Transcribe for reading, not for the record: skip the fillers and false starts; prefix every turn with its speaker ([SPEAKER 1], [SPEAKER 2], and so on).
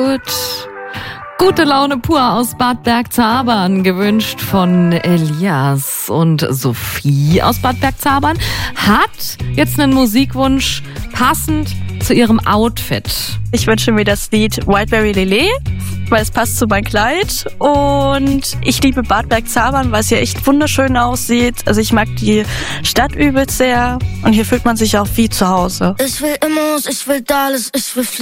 [SPEAKER 1] gut. Gute Laune pur aus Bad Bergzabern, gewünscht von Elias. Und Sophie aus Bad Bergzabern hat jetzt einen Musikwunsch passend zu ihrem Outfit.
[SPEAKER 2] Ich wünsche mir das Lied Wildberry Lillet, weil es passt zu meinem Kleid. Und ich liebe Bad Bergzabern, weil es hier echt wunderschön aussieht. Also ich mag die Stadt übelst sehr und hier fühlt man sich auch wie zu Hause.
[SPEAKER 3] Ich will Immos, ich will Dallas, ich will